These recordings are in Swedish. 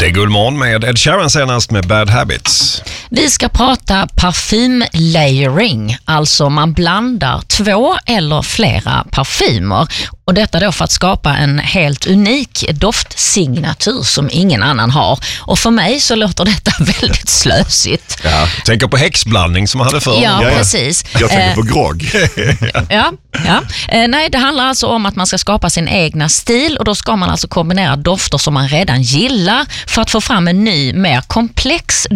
Det är Guldmorgon med Ed Sheeran senast med Bad Habits. Vi ska prata parfymlayering, alltså man blandar 2 eller flera parfymer. Och detta då för att skapa en helt unik doftsignatur som ingen annan har. Och för mig så låter detta väldigt slösigt. Ja, tänker på häxblandning som man hade förr. Ja, precis. Jag tänker på grogg. Ja. Nej, det handlar alltså om att man ska skapa sin egna stil och då ska man alltså kombinera dofter som man redan gillar för att få fram en ny, mer komplex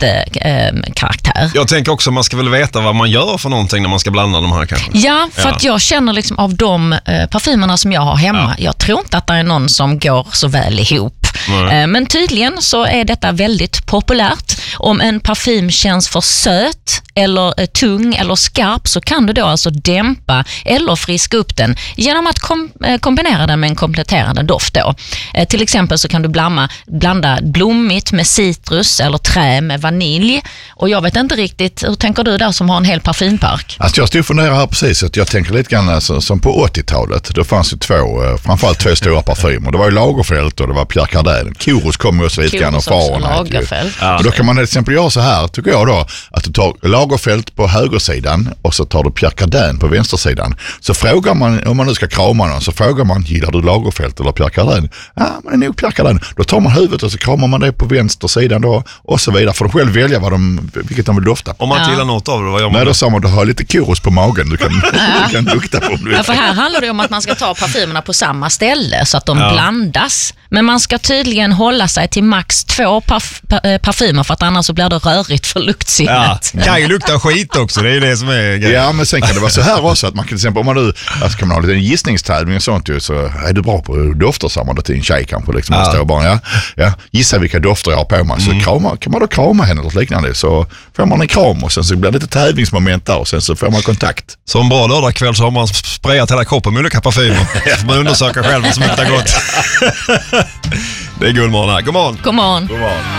doftkaraktär. Jag tänker också att man ska väl veta vad man gör för någonting när man ska blanda de här kanske. Ja, för att jag känner liksom av de parfymerna som jag har hemma, jag tror inte att det är någon som går så väl ihop. Men tydligen så är detta väldigt populärt. Om en parfym känns för söt eller tung eller skarp så kan du då alltså dämpa eller friska upp den genom att kombinera den med en kompletterande doft då. Till exempel så kan du blanda blommigt med citrus eller trä med vanilj. Och jag vet inte riktigt, hur tänker du där som har en hel parfympark? Alltså jag stod och funderar här precis att jag tänker lite grann alltså, som på 80-talet. Då fanns ju framförallt två stora parfymer. Det var ju Lagerfeld och det var Pierre Cardin. Kouros kom ju också lite grann och Fahrenheit. Och då kan man till exempel göra så här, tycker jag då, att du tar Lagerfeld på högersidan och så tar du Pierre Cardin på vänstersidan. Så frågar man, om man nu ska krama någon, så frågar man, gillar du Lagerfeld eller Pierre Cardin? Ja, men det är nog Pierre Cardin. Då tar man huvudet och så kramar man det på vänstersidan då och så vidare. För de själv välja vilket de vill dofta. Om man inte gillar något av det, vad gör man? Nej, då sa man, du har lite Kouros på magen. Du kan lukta på om du vill. Ja, för här handlar det om att man ska ta parfymerna på samma ställe så att de blandas. Men man ska tydligen hålla sig till max 2 parfymer för att annars så blir det rörigt för luktsinnet. Ja, kan ju lukta skit också, det är ju det som är grejen. Ja, men sen kan det vara så här också att man kan till exempel, om man nu kan man ha lite gissningstävling och sånt ju, så är du bra på dofter samman till en tjej kanske liksom, man står bara, gissa vilka dofter jag har på mig, så kan man då krama henne eller liknande, så får man en kram och sen så blir det lite tävlingsmoment där och sen så får man kontakt. Så en bra lördagkväll så har man sprayat hela kroppen med olika parfymer. Så man undersöker själv vad som luktar gott. Det är Guldmorgon här. God morgon. God morgon. God morgon.